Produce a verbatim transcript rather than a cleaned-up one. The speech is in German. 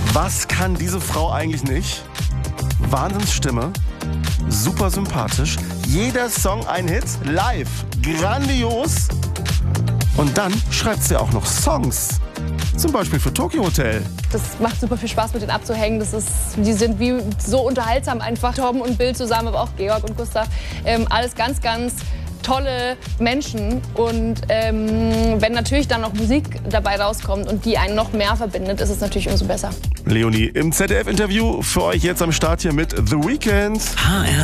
Was kann diese Frau eigentlich nicht? Wahnsinnsstimme, super sympathisch, jeder Song ein Hit, live, grandios. Und dann schreibt sie auch noch Songs, zum Beispiel für Tokio Hotel. Das macht super viel Spaß, mit denen abzuhängen. Das ist, die sind wie so unterhaltsam einfach. Torben und Bill zusammen, aber auch Georg und Gustav. Ähm, alles ganz, ganz tolle Menschen. Und ähm, wenn natürlich dann noch Musik dabei rauskommt und die einen noch mehr verbindet, ist es natürlich umso besser. Leonie im Z D F-Interview für euch jetzt am Start hier mit The Weeknd.